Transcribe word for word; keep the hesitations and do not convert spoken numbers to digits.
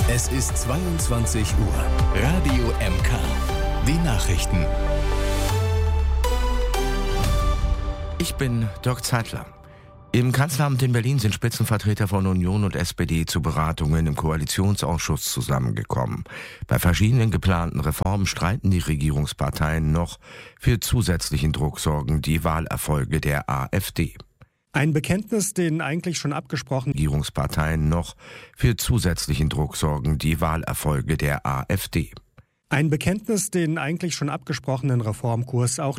Es ist zweiundzwanzig Uhr. Radio M K. Die Nachrichten. Ich bin Dirk Zeitler. Im Kanzleramt in Berlin sind Spitzenvertreter von Union und S P D zu Beratungen im Koalitionsausschuss zusammengekommen. Bei verschiedenen geplanten Reformen streiten die Regierungsparteien noch. Für zusätzlichen Druck sorgen die Wahlerfolge der AfD. Ein Bekenntnis, den eigentlich schon abgesprochenen Regierungsparteien noch. Für zusätzlichen Druck sorgen die Wahlerfolge der AfD. Ein Bekenntnis, den eigentlich schon abgesprochenen Reformkurs auch